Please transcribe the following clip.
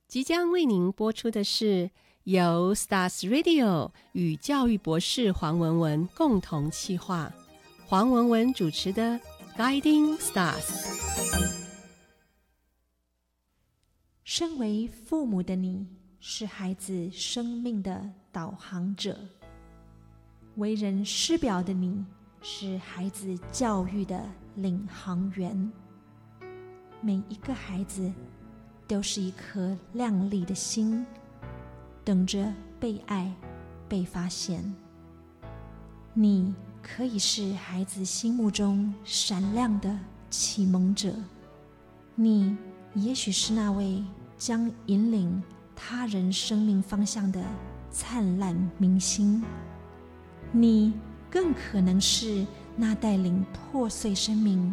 即将为您播出的是由 Stars Radio 与教育博士黄文文共同企划，黄文文主持的 Guiding Stars。 身为父母的你，是孩子生命的导航者；为人师表的你，是孩子教育的领航员。每一个孩子都是一颗亮丽的心，等着被爱、被发现。你可以是孩子心目中闪亮的启蒙者，你也许是那位将引领他人生命方向的灿烂明星，你更可能是那带领破碎生命